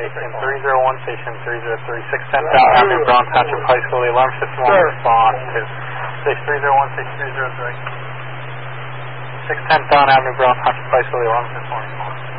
Station 301, Station 303, 610 Down Avenue, Brown Township High School. The alarm system will respond to Station 301, Station 303. 610 Down Avenue, Brown Township High School. The alarm system will respond.